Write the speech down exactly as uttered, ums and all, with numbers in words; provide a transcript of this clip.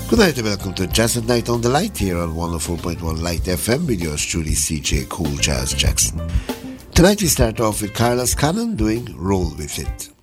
Good night and welcome to Jazz at Night on the Light here on one oh four point one Light F M with yours truly, C J Cool Jazz Jackson. Tonight we start off with Carlos Cannon doing Roll With It.